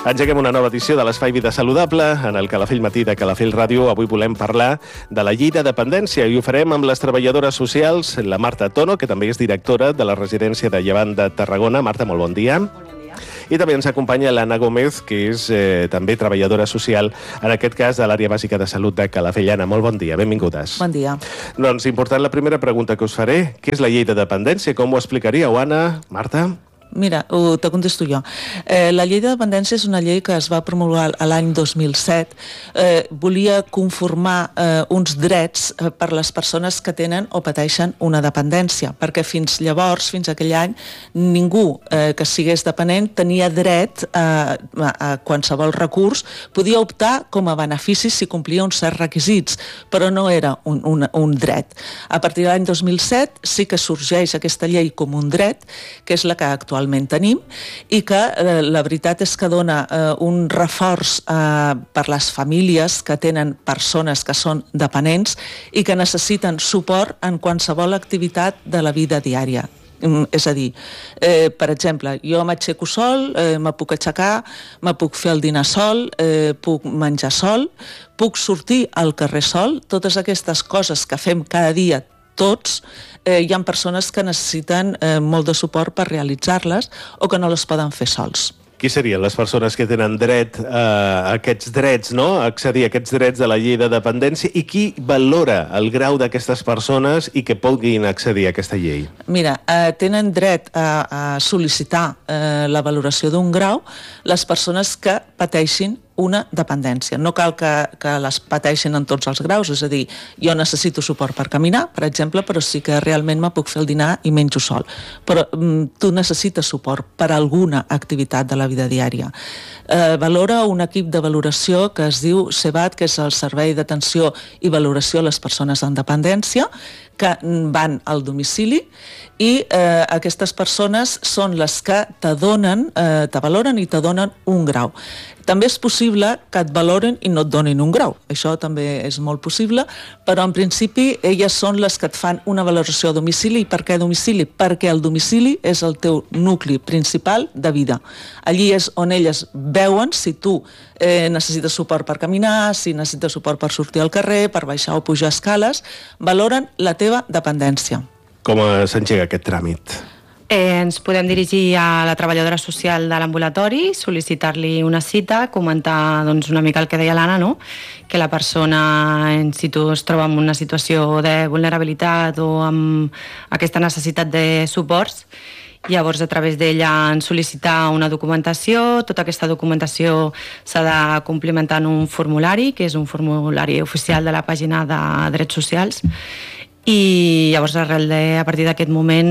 Engeguem una nova edició de l'Espai Vida Saludable. En el Calafell Matí de Calafell Ràdio avui volem parlar de la llei de dependència i ho farem amb les treballadores socials, la Marta Tono, que també és directora de la residència de Llevant de Tarragona. Marta, molt bon dia. I també ens acompanya l'Anna Gómez, que és també treballadora social, en aquest cas de l'àrea bàsica de salut de Calafell. Anna, molt bon dia, benvingudes. Bon dia. Doncs important la primera pregunta que us faré. Què és la llei de dependència? Com ho explicaríeu, Anna? Marta? Mira, te contesto jo. La llei de dependència és una llei que es va promulgar l'any 2007. Volia conformar uns drets per les persones que tenen o pateixen una dependència, perquè fins llavors, fins aquell any, ningú que sigués dependent tenia dret a qualsevol recurs, podia optar com a benefici si complia uns certs requisits, però no era un dret. A partir de l'any 2007 sí que sorgeix aquesta llei com un dret, que és la que actualment tenim, i que la veritat és que dona un reforç per les famílies que tenen persones que són dependents i que necessiten suport en qualsevol activitat de la vida diària. És a dir, per exemple, jo m'aixeco sol, me puc aixecar, me puc fer el dinar sol, puc menjar sol, puc sortir al carrer sol. Totes aquestes coses que fem cada dia tots, hi ha persones que necessiten molt de suport per realitzar-les o que no les poden fer sols. Qui serien les persones que tenen dret a aquests drets, no? Accedir a aquests drets de la llei de dependència, i qui valora el grau d'aquestes persones i que puguin accedir a aquesta llei? Mira, tenen dret a sol·licitar la valoració d'un grau les persones que pateixin una dependència. No cal que les pateixin en tots els graus, és a dir, jo necessito suport per caminar, per exemple, però sí que realment me puc fer el dinar i menjo sol. Però tu necessites suport per alguna activitat de la vida diària. Valora un equip de valoració que es diu CEVAT, que és el Servei d'Atenció i Valoració a les Persones amb Dependència, que van al domicili i aquestes persones són les que te valoren i te donen un grau. També és possible que et valoren i no et donin un grau. Això també és molt possible, però en principi elles són les que et fan una valoració a domicili. I per què a domicili? Perquè el domicili és el teu nucli principal de vida. Allí és on elles veuen si tu necessites suport per caminar, si necessites suport per sortir al carrer, per baixar o pujar escales, valoren la teva dependència. Com s'engega aquest tràmit? Ens podem dirigir a la treballadora social de l'ambulatori, sol·licitar-li una cita, comentar una mica el que deia l'Anna, no? Que la persona si tu es troba en una situació de vulnerabilitat o amb aquesta necessitat de suports, llavors a través d'ella en sol·licitar una documentació. Tota aquesta documentació s'ha de complimentar en un formulari, que és un formulari oficial de la pàgina de Drets Socials, i llavors a partir d'aquest moment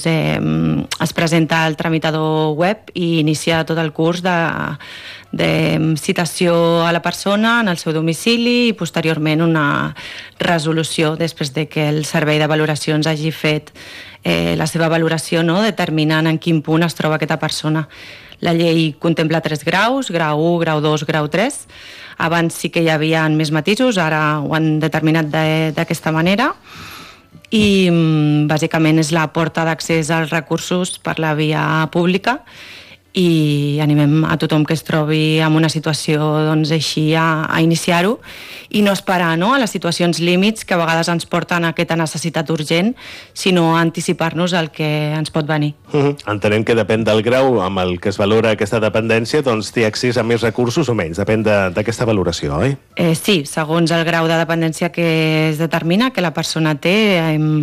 es presenta al tramitador web i inicia tot el curs de citació a la persona en el seu domicili i posteriorment una resolució després de que el servei de valoracions hagi fet la seva valoració, determinant en quin punt es troba aquesta persona. La llei contempla 3 graus, grau 1, grau 2, grau 3. Abans sí que hi havia més matisos, ara ho han determinat d'aquesta manera. I bàsicament és la porta d'accés als recursos per la via pública i animem a tothom que es trobi en una situació així a iniciar-ho i no esperar a les situacions límits que a vegades ens porten a aquesta necessitat urgent, sinó a anticipar-nos al que ens pot venir. Entenem que depèn del grau amb el que es valora aquesta dependència, doncs té accés a més recursos o menys, depèn d'aquesta valoració, oi? Sí, segons el grau de dependència que es determina, que la persona té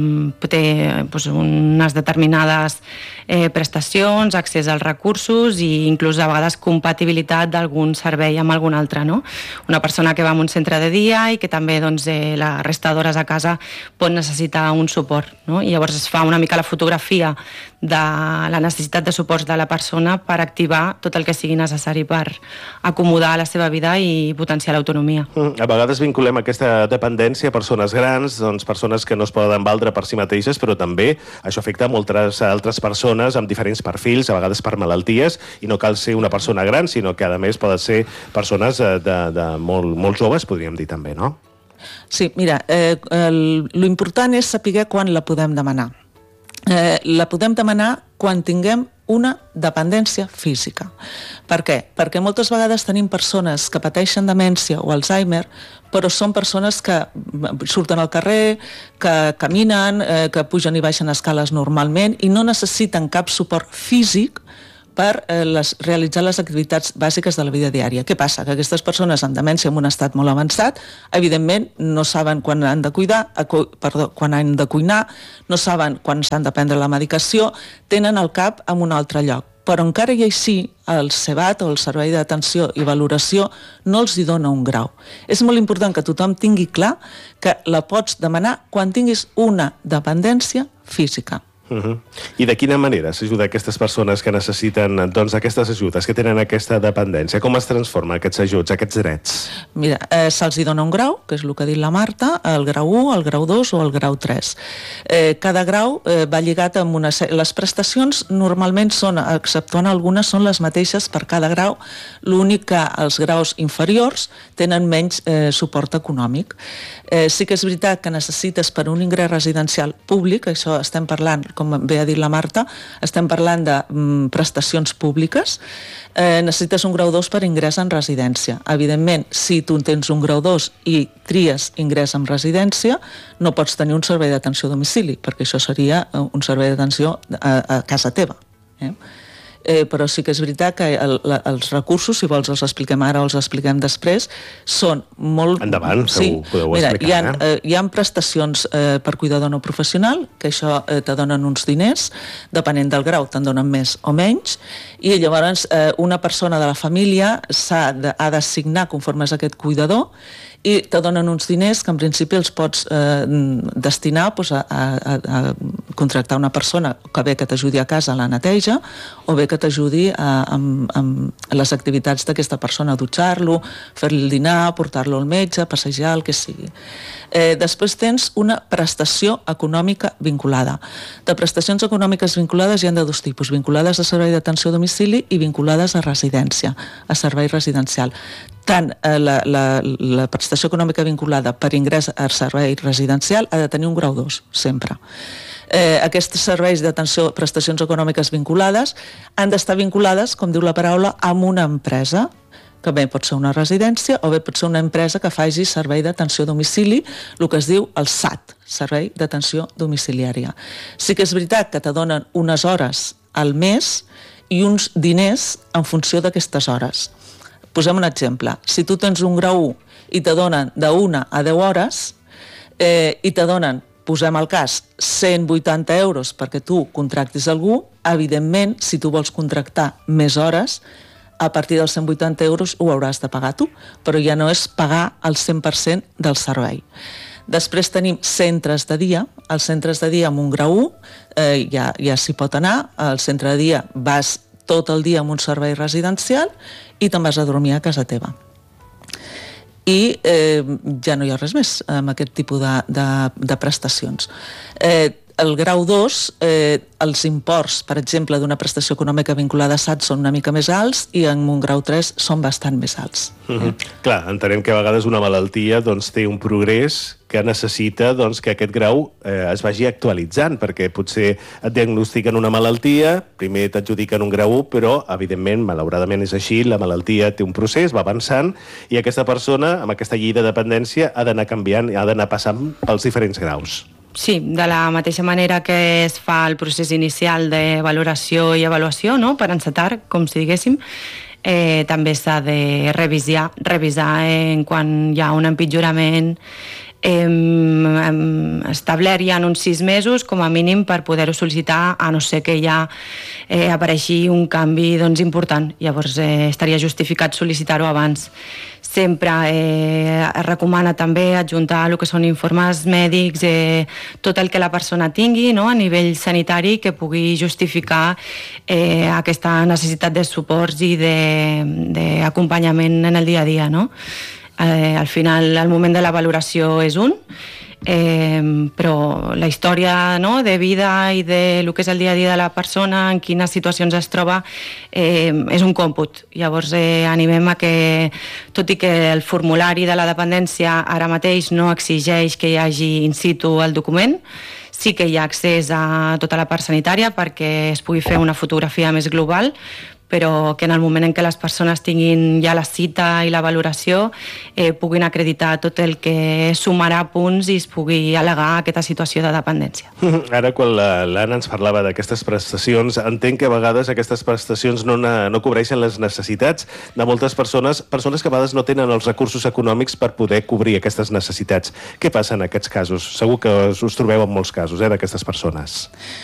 unes determinades prestacions, accés als recursos i inclús a vegades compatibilitat d'algun servei amb algun altre, no? Una persona que va a un centre de dia i que també la resta d'hores a casa pot necessitar un suport, no? I llavors es fa una mica la fotografia de la necessitat de suports de la persona per activar tot el que sigui necessari per acomodar la seva vida i potenciar l'autonomia. A vegades vinculem aquesta dependència a persones grans, persones que no es poden valdre per si mateixes, però també això afecta a moltes altres persones amb diferents perfils, a vegades per malalties, i no cal ser una persona gran, sinó que a més poden ser persones de molt joves, podríem dir també, no? Sí, mira, l'important és saber quan la podem demanar. La podem demanar quan tinguem una dependència física. Per què? Perquè moltes vegades tenim persones que pateixen demència o Alzheimer, però són persones que surten al carrer, que caminen, que pugen i baixen escales normalment i no necessiten cap suport físic per realitzar les activitats bàsiques de la vida diària. Què passa? Que aquestes persones amb demència en un estat molt avançat, evidentment no saben quan han de quan han de cuinar, no saben quan s'han de prendre la medicació, tenen el cap en un altre lloc. Però encara i així el CEVAT o el Servei d'Atenció i Valoració no els hi dona un grau. És molt important que tothom tingui clar que la pots demanar quan tinguis una dependència física. I de quina manera s'ajuda aquestes persones que necessiten aquestes ajudes, que tenen aquesta dependència? Com es transformen aquests ajuts, aquests drets? Mira, se'ls hi dona un grau, que és el que ha dit la Marta, el grau 1, el grau 2 o el grau 3. Cada grau va lligat amb una sèrie... Les prestacions normalment són, exceptuant algunes, són les mateixes per cada grau, l'únic que els graus inferiors tenen menys suport econòmic. Sí que és veritat que necessites per un ingrés residencial públic, això estem parlant, com bé ha dit la Marta, estem parlant de prestacions públiques, necessites un grau 2 per ingrés en residència. Evidentment, si tu tens un grau 2 i tries ingrés en residència, no pots tenir un servei d'atenció a domicili, perquè això seria un servei d'atenció a casa teva. Però sí que és veritat que els recursos, si vols els expliquem ara o els expliquem després, són molt... Endavant, segur, podeu explicar. Hi ha prestacions per cuidador no professional, que això te donen uns diners, depenent del grau te'n donen més o menys, i llavors una persona de la família ha d'assignar conforme a aquest cuidador i te donen uns diners que en principi els pots destinar a contractar una persona que bé que t'ajudi a casa a la neteja o bé que t'ajudi amb les activitats d'aquesta persona, dutxar-lo, fer-li el dinar, portar-lo al metge, passejar, el que sigui. Després tens una prestació econòmica vinculada. De prestacions econòmiques vinculades hi ha de dos tipus, vinculades a servei d'atenció a domicili i vinculades a residència, a servei residencial. Tant la prestació econòmica vinculada per ingrés a servei residencial ha de tenir un grau 2, sempre. Aquests serveis d'atenció, prestacions econòmiques vinculades, han d'estar vinculades, com diu la paraula, amb una empresa, que bé pot ser una residència o bé pot ser una empresa que faci servei d'atenció a domicili, el que es diu el SAT, Servei d'Atenció Domiciliària. Sí que és veritat que te donen unes hores al mes i uns diners en funció d'aquestes hores. Posem un exemple. Si tu tens un grau 1 i te donen de 1 a 10 hores i te donen, posem el cas, 180 euros perquè tu contractis algú, evidentment, si tu vols contractar més hores, a partir dels 180 euros ho hauràs de pagar tu, però ja no és pagar el 100% del servei. Després tenim centres de dia. Els centres de dia amb un grau 1 ja s'hi pot anar. Al centre de dia vas tot el dia amb un servei residencial i te'n vas a dormir a casa teva. I ja no hi ha res més amb aquest tipus de prestacions. El grau 2, els imports, per exemple, d'una prestació econòmica vinculada a SAT són una mica més alts i en un grau 3 són bastant més alts. Clar, entenem que a vegades una malaltia té un progrés que necessita que aquest grau es vagi actualitzant, perquè potser et diagnostiquen una malaltia, primer t'adjudiquen un grau 1, però, evidentment, malauradament és així, la malaltia té un procés, va avançant, i aquesta persona, amb aquesta llei de dependència, ha d'anar canviant, ha d'anar passant pels diferents graus. Sí, de la mateixa manera que es fa el procés inicial de valoració i avaluació, no?, per encetar, com si diguéssim, també s'ha de revisar quan hi ha un empitjorament establert ja en uns 6 mesos, com a mínim, per poder-ho sol·licitar, a no ser que ja apareixi un canvi important. Llavors estaria justificat sol·licitar-ho abans. Sempre es recomana també adjuntar el que són informes mèdics, tot el que la persona tingui, no?, a nivell sanitari, que pugui justificar aquesta necessitat de suports i d'acompanyament en el dia a dia, no? Al final, el moment de la valoració és un, però la història, no?, de vida i de lo que és el dia a dia de la persona, en quines situacions es troba, és un còmput. Llavors animem a que, tot i que el formulari de la dependència ara mateix no exigeix que hi hagi in situ el document, Sí que hi ha accés a tota la part sanitària perquè es pugui fer una fotografia més global, però que en el moment en què les persones tinguin ja la cita i la valoració puguin acreditar tot el que sumarà punts i es pugui al·legar aquesta situació de dependència. Ara, quan l'Anna ens parlava d'aquestes prestacions, entenc que a vegades aquestes prestacions no cobreixen les necessitats de moltes persones que a vegades no tenen els recursos econòmics per poder cobrir aquestes necessitats. Què passa en aquests casos? Segur que us trobeu en molts casos d'aquestes persones.